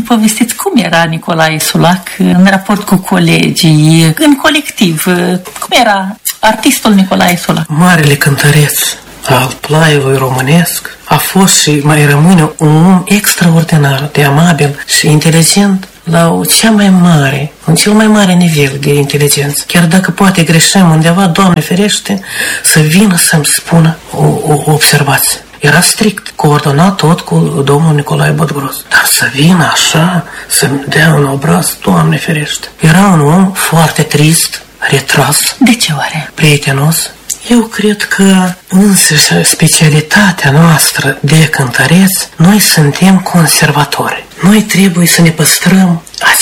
povestiți cum era Nicolae Sulac în raport cu colegii, în colectiv. Cum era artistul Nicolae Sulac? Marele cântăreț al plaiului românesc a fost și mai rămâne un om extraordinar de amabil și inteligent la cel mai mare nivel de inteligență. Chiar dacă poate greșim undeva, Doamne ferește, să vină să-mi spună o observație. Era strict, coordonat tot cu domnul Nicolae Botgros. Dar să vină așa, să-mi dea un obraz, Doamne ferește. Era un om foarte trist, retras. De ce oare? Prietenos. Eu cred că însăși specialitatea noastră de cântăreți, noi suntem conservatori. Noi trebuie să ne păstrăm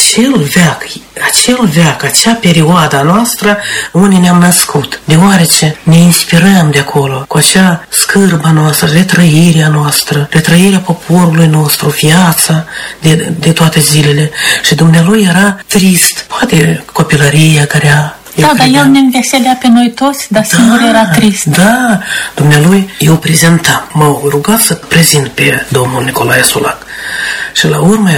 acel veac, acea perioadă noastră unde ne-am născut. Deoarece ne inspirăm de acolo, cu acea scârbă noastră, retrăirea noastră, retrăirea poporului nostru, viața de toate zilele. Și dumnealui era trist, poate copilăria care da, dar el ne înveselea pe noi toți, dar singur era trist. Da, dumnealui, eu prezentam. M-au rugat să prezint pe domnul Nicolae Sulac. Și la urmă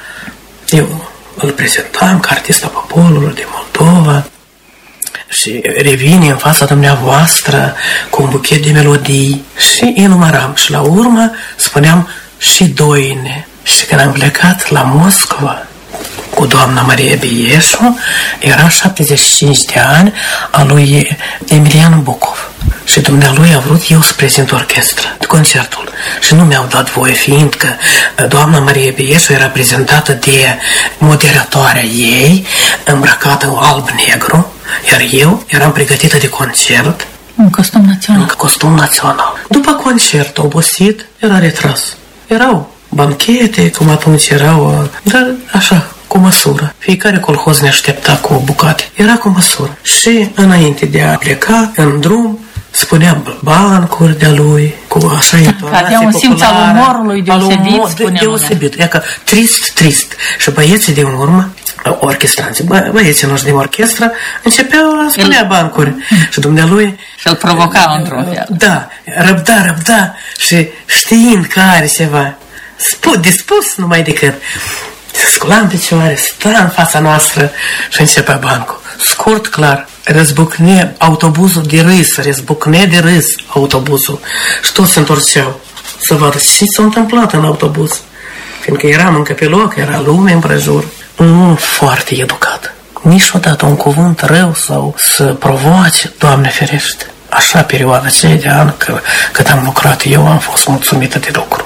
eu îl prezentam ca artist al poporului de Moldova și revine în fața dumneavoastră cu un buchet de melodii și enumeram. Și la urmă spuneam și doine. Și când am plecat la Moscova cu doamna Maria Bieșu, era 75 de ani a lui Emilian Bucov. Și dumnealui a vrut eu să prezint orchestra, concertul. Și nu mi-au dat voie, fiindcă doamna Maria Bieșu era prezentată de moderatoarea ei, îmbrăcată în alb-negru, iar eu eram pregătită de concert. În costum național. În costum național. După concert, obosit, era retras. Erau banchete, cum atunci erau, dar așa, cu măsură. Fiecare colhoz ne aștepta cu o bucată. Era cu măsură. Și înainte de a pleca în drum, spunea bancuri de-a lui, cu așa intonație avea un simț al umorului deosebit, deosebit. E ca trist. Și băieții de urmă, orchestranții, băieții noștri din orchestră, începeau a spunea bancuri. Și dumnealui... Și-l provoca într-un fel. Da, răbda. Și știind că are ceva dispus numai decât se scula în picioare, sta în fața noastră și începea bancul. Scurt, clar, răzbucne autobuzul de râs, autobuzul. Și toți se întorceau să vadă ce s-a întâmplat în autobuz. Fiindcă eram încă pe loc, era lume împrejur. Foarte educat. Niciodată un cuvânt rău sau să provoace, Doamne ferește. Așa perioada aceea de an cât am lucrat eu, am fost mulțumită de lucru.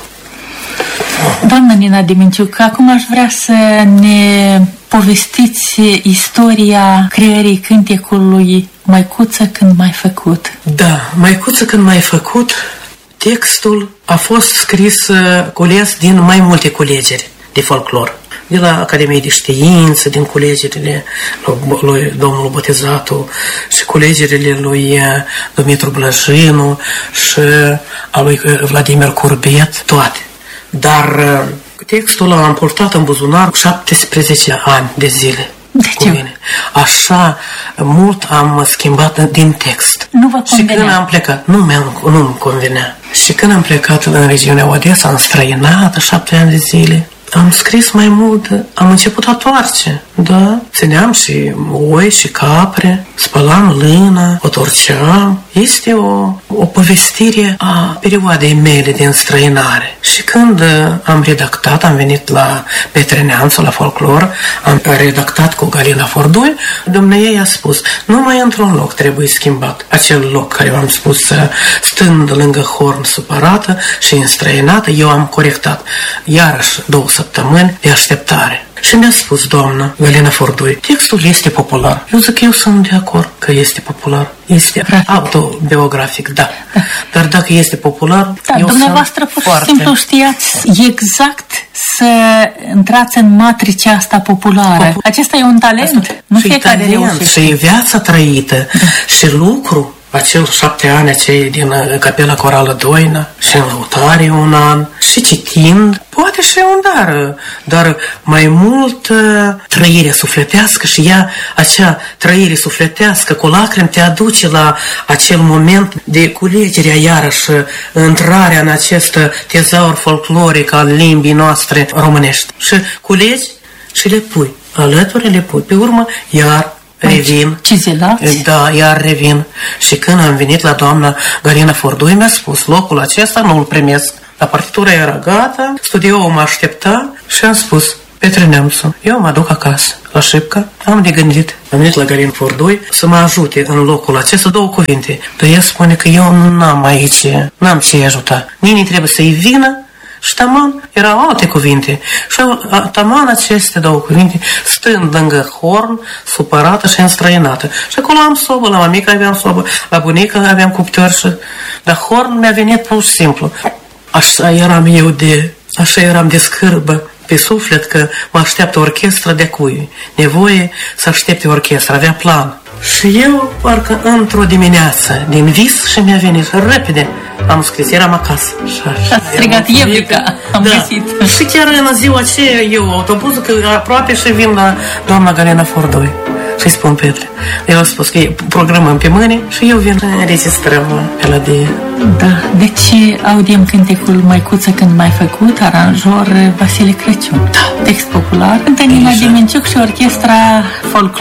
Doamna Nina Diminciuc, acum aș vrea să ne povestiți istoria creării cântecului Măicuță când m-ai făcut. Da, Măicuță când m-ai făcut, textul a fost scris, cules din mai multe culegeri de folclor. De la Academia de Știință, din culegerile lui domnul Botezatu și culegerile lui Dumitru Blajinu și a lui Vladimir Curbet, toate. Dar textul l-am purtat în buzunar 17 ani de zile. De ce? Mine. Așa mult am schimbat din text. Nu vă convenea? Și când am plecat, nu-mi convenea. Și când am plecat în regiunea Odessa, am străinat 7 ani de zile. Am scris mai mult, am început a toarce, da? Țineam și oi și capre, spălam lâna, o torceam. Este o povestire a perioadei mele de înstrăinare. Și când am redactat, am venit la Petre Neamțu, la folclor, am redactat cu Galina Fordoi, dumneavoastră a spus, numai într-un loc trebuie schimbat. Acel loc care v-am spus, stând lângă Horn supărată și înstrăinată, eu am corectat. Iarăși 2 săptămâni de așteptare. Și mi-a spus doamna Galina Fordoi, textul este popular. Eu zic că eu sunt de acord că este popular. Este autobiografic, da. Dar dacă este popular, da, eu dumneavoastră pur și simplu știați exact să intrați în matricea asta populară. Acesta e un talent. Nu și fiecare reușește. Și viața trăită, și lucru acel 7 ani acei din Capela Corală Doina și în Lăutare un an și citind, poate și un dar mai mult trăire sufletească și ea, acea trăire sufletească cu lacrimi te aduce la acel moment de culegerea iarăși, intrarea în acest tezaur folcloric al limbii noastre românești. Și culegi și le pui, alături le pui, pe urmă iar revin. Cizelați? Da, iar revin. Și când am venit la doamna Galina Fordoi, mi-a spus, locul acesta nu-l primesc. La partitura era gata, studioul mă aștepta și am spus, Petre Neamțu, eu mă duc acasă, la Șipca, am de gândit. Am venit la Galina Fordoi să mă ajute în locul acesta 2 cuvinte. Dar el spune că eu n-am aici, n-am ce-i ajuta. Nini trebuie să-i vină și taman erau alte cuvinte. Și taman aceste 2 cuvinte, stând lângă horn, supărată și înstrăinată. Și acolo am sobă, la mamică aveam sobă, la bunică aveam cuptor și... Dar horn mi-a venit pur și simplu. Așa eram de scârbă pe suflet că mă așteaptă orchestră de cui. Nevoie să aștepte orchestra, avea plan. Și eu, parcă într-o dimineață, din vis și mi-a venit repede. Am scris, eram acasă. Și ați strigat, Evlica, am găsit. Și chiar în ziua aceea eu, autobuzul, că aproape și vin la doamna Galina Fordoi. Și-i spun Petre. El a spus că programăm pe mâine și eu vin, registrăm melodie. Da, deci audiem cântecul Măicuță când m-ai făcut, aranjor Vasile Crăciun. Da. Text popular, Nina Dimenciuc și orchestra folclor.